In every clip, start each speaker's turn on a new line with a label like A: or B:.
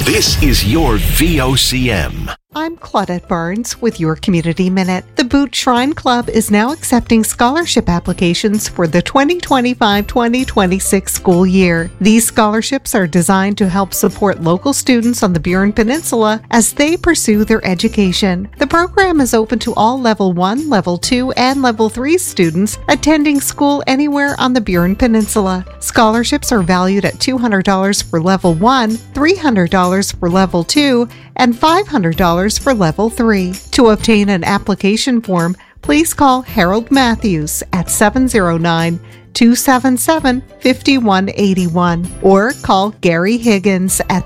A: This is your VOCM.
B: I'm Claudette Barnes with your Community Minute. The Boot Shrine Club is now accepting scholarship applications for the 2025-2026 school year. These scholarships are designed to help support local students on the Burin Peninsula as they pursue their education. The program is open to all Level 1, Level 2, and Level 3 students attending school anywhere on the Burin Peninsula. Scholarships are valued at $200 for Level 1, $300 for Level 2, and $500 for Level 3. To obtain an application form, please call Harold Matthews at 709-277-5181 or call Gary Higgins at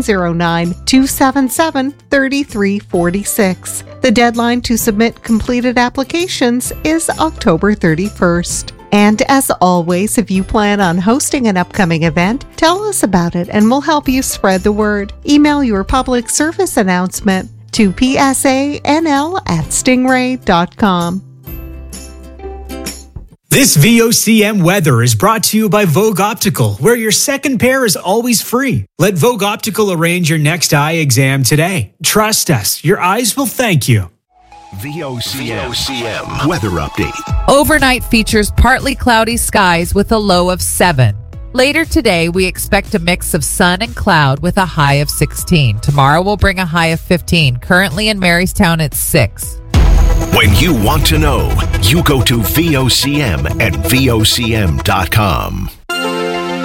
B: 709-277-3346. The deadline to submit completed applications is October 31st. And as always, if you plan on hosting an upcoming event, tell us about it and we'll help you spread the word. Email your public service announcement to psanl@stingray.com.
C: This VOCM weather is brought to you by Vogue Optical, where your second pair is always free. Let Vogue Optical arrange your next eye exam today. Trust us, your eyes will thank you.
A: VOCM weather update.
D: Overnight features partly cloudy skies with a low of 7. Later today, we expect a mix of sun and cloud with a high of 16. Tomorrow will bring a high of 15. Currently in Marystown, it's 6.
A: When you want to know, you go to VOCM at VOCM.com.